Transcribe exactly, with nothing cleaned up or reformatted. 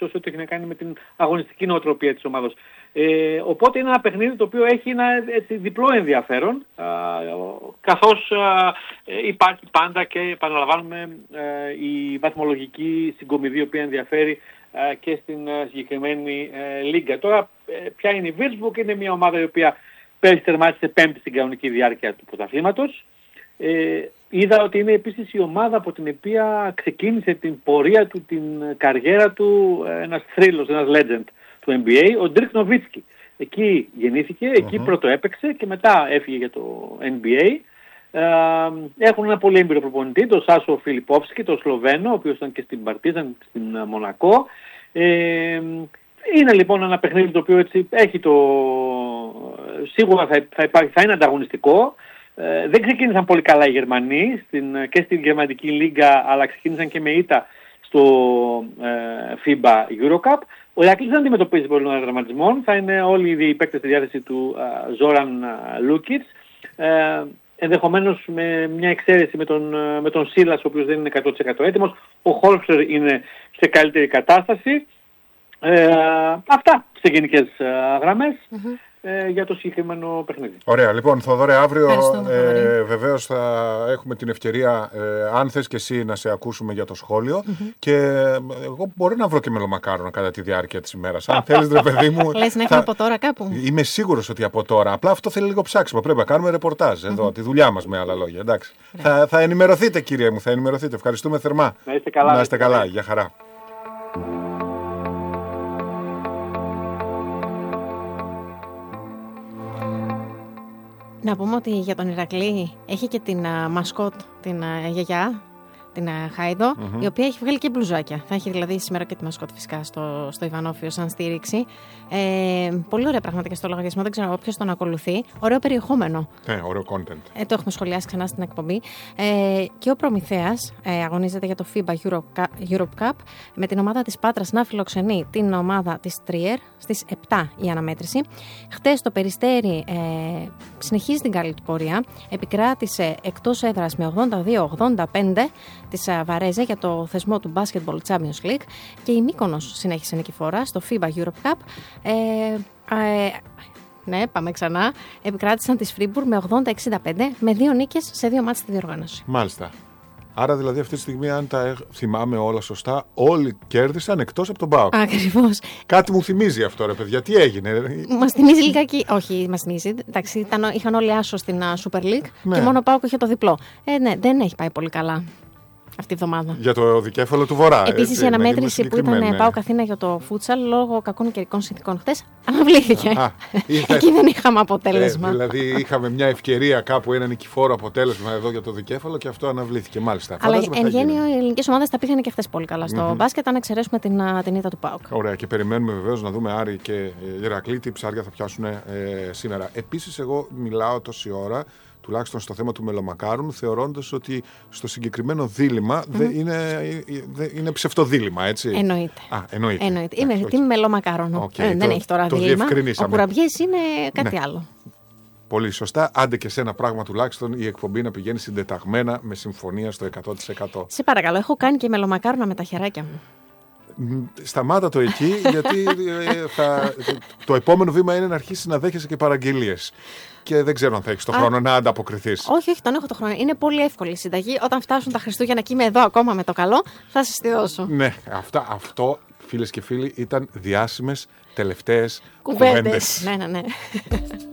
όσο ό,τι έχει να κάνει με την αγωνιστική νοοτροπία της ομάδας. Ε, οπότε είναι ένα παιχνίδι το οποίο έχει ένα έτσι, διπλό ενδιαφέρον, α, καθώς α, υπάρχει πάντα και επαναλαμβάνουμε α, η βαθμολογική συγκομιδή, η οποία ενδιαφέρει α, και στην α, συγκεκριμένη α, λίγκα. Τώρα, ε, ποια είναι η Würzburg? Είναι μια ομάδα η οποία πέρυσι τερμάτισε πέμπτη στην κανονική διάρκεια του πρωταθλήματος. Ε, είδα ότι είναι επίσης η ομάδα από την οποία ξεκίνησε την πορεία του, την καριέρα του, ένας θρύλος, ένας legend του N B A, ο Dirk Nowitzki. Εκεί γεννήθηκε, εκεί uh-huh. πρώτο έπαιξε και μετά έφυγε για το N B A. Ε, έχουν ένα πολύ έμπειρο προπονητή, τον Σάσο Φιλιπόφσκι, τον Σλοβαίνο, ο οποίος ήταν και στην Παρτίζαν, στην Μονακό. Ε, είναι λοιπόν ένα παιχνίδι το οποίο έτσι έχει το... Σίγουρα θα, θα, υπάρχει, θα είναι ανταγωνιστικό. Ε, δεν ξεκίνησαν πολύ καλά οι Γερμανοί στην, και στην Γερμανική Λίγκα, αλλά ξεκίνησαν και με ήττα στο ε, φίμπα Eurocup. Ο Ηρακλής δεν αντιμετωπίζει πολλών δραματισμών. Θα είναι όλοι οι παίκτες στη διάθεση του Ζόραν Λούκιτς. Ε, ενδεχομένως με μια εξαίρεση με τον, με τον Σίλας, ο οποίος δεν είναι εκατό τοις εκατό έτοιμος. Ο Χόλφστερ είναι σε καλύτερη κατάσταση. Ε, αυτά σε γενικές γραμμές. Mm-hmm. Ε, για το συγκεκριμένο παιχνίδι. Ωραία, λοιπόν, Θοδωρέ, αύριο ε, βεβαίως θα έχουμε την ευκαιρία, ε, αν θες και εσύ, να σε ακούσουμε για το σχόλιο. Mm-hmm. Και εγώ μπορεί να βρω και μελομακάρονα κατά τη διάρκεια της ημέρας. Αν θέλεις, ρε παιδί μου. Λες να έχουμε από τώρα κάπου? Είμαι σίγουρος ότι από τώρα. Απλά αυτό θέλει λίγο ψάξιμο. Πρέπει να κάνουμε ρεπορτάζ εδώ, mm-hmm. τη δουλειά μας, με άλλα λόγια. Εντάξει. Yeah. Θα, θα ενημερωθείτε, κύριε μου, θα ενημερωθείτε. Ευχαριστούμε θερμά. Να είστε καλά. Να είστε καλά. Γεια χαρά. Να πούμε ότι για τον Ηρακλή έχει και την uh, μασκότ, την uh, γιαγιά, την uh, Χάιδο, mm-hmm. η οποία έχει βγάλει και μπλουζάκια. Θα έχει δηλαδή σήμερα και τη μασκότ φυσικά στο, στο Ιβανόφιο σαν στήριξη. Ε, πολύ ωραία πραγματικά στο λογαριασμό, δεν ξέρω ποιος τον ακολουθεί. Ωραίο περιεχόμενο. Ναι, ωραίο content. Ε, το έχουμε σχολιάσει ξανά στην εκπομπή. Ε, και ο Προμηθέας ε, αγωνίζεται για το φίμπα Europe, Europe Cup με την ομάδα της Πάτρας να φιλοξενεί την ομάδα της Τρίερ στις επτά η αναμέτρηση. Χτες το Περιστέρι ε, συνεχίζει την καλή του πορεία. Επικράτησε εκτός έδρας με ογδόντα δύο ογδόντα πέντε της Βαρέζε για το θεσμό του Basketball Champions League και η Μύκονος συνέχισε νικηφόρα στο φίμπα Europe Cup. Ε, ε, ναι, πάμε ξανά. Επικράτησαν τη Φρίμπουρ με ογδόντα εξήντα πέντε με δύο νίκες σε δύο μάτς στη διοργάνωση. Μάλιστα. Άρα δηλαδή αυτή τη στιγμή, αν τα θυμάμαι όλα σωστά, όλοι κέρδισαν εκτός από τον ΠΑΟΚ. Ακριβώς. Κάτι μου θυμίζει αυτό, ρε παιδιά. Τι έγινε? Μας θυμίζει λιγάκι. Όχι, μας θυμίζει. Εντάξει, ήταν, είχαν όλοι άσο στην uh, Super League, ναι. Και μόνο ο ΠΑΟΚ είχε το διπλό. Ε, ναι, δεν έχει πάει πολύ καλά αυτή τη βδομάδα. Για το δικέφαλο του Βορρά. Επίσης η αναμέτρηση που ήταν ναι. ΠΑΟΚ Αθήνα για το φούτσαλ, λόγω κακών καιρικών συνθηκών χτες, αναβλήθηκε. Α, είχα... Εκεί δεν είχαμε αποτέλεσμα. Ε, δηλαδή είχαμε μια ευκαιρία κάπου, ένα νικηφόρο αποτέλεσμα εδώ για το δικέφαλο και αυτό αναβλήθηκε. Μάλιστα. Αλλά εν γέννη οι ελληνικές ομάδες τα πήγανε και χθες πολύ καλά στο mm-hmm. μπάσκετ, αν εξαιρέσουμε την, την ήττα του ΠΑΟΚ. Ωραία, και περιμένουμε βεβαίως να δούμε Άρη και Ηρακλή τι ψάρια θα πιάσουν ε, σήμερα. Επίσης, εγώ μιλάω τόση ώρα, τουλάχιστον στο θέμα του μελομακάρουν, θεωρώντας ότι στο συγκεκριμένο δίλημμα mm-hmm. δε είναι, δε είναι ψευτοδίλημμα, έτσι. Εννοείται. Α, εννοείται. εννοείται. Είμαι τι μελομακάρονο. Okay, ε, δεν το, έχει τώρα το δίλημμα. Ο κουραμπιές είναι κάτι ναι. άλλο. Πολύ σωστά. Άντε και σε ένα πράγμα τουλάχιστον η εκπομπή να πηγαίνει συντεταγμένα με συμφωνία στο εκατό τοις εκατό. Σε παρακαλώ, έχω κάνει και μελομακάρονα με τα χεράκια μου. Σταμάτα το εκεί, γιατί θα, το επόμενο βήμα είναι να αρχίσει να δέχεσαι και παραγγελίες. Και δεν ξέρω αν θα έχεις το χρόνο Α, να ανταποκριθείς. Όχι, όχι, τον έχω το χρόνο. Είναι πολύ εύκολη η συνταγή. Όταν φτάσουν τα Χριστούγεννα και είμαι εδώ ακόμα με το καλό, θα σας τη δώσω. Ναι, αυτά, αυτό, φίλες και φίλοι, ήταν διάσημες τελευταίες κουβέντες. Ναι, ναι, ναι.